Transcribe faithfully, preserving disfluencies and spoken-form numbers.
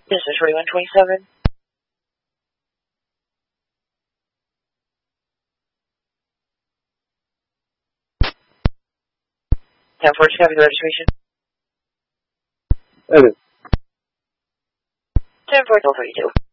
This is forty-one twenty-seven. ten four, copy the registration. Edit. ten four, thirty-two.